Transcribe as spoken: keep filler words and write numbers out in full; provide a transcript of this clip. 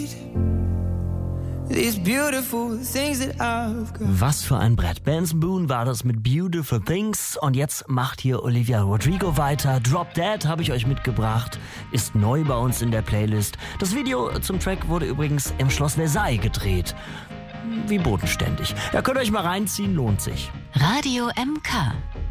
Was für ein Brett. Benson Boone war das mit Beautiful Things. Und jetzt macht hier Olivia Rodrigo weiter. Drop Dead habe ich euch mitgebracht. Ist neu bei uns in der Playlist. Das Video zum Track wurde übrigens im Schloss Versailles gedreht. Wie bodenständig. Da könnt ihr euch mal reinziehen, lohnt sich. Radio M K.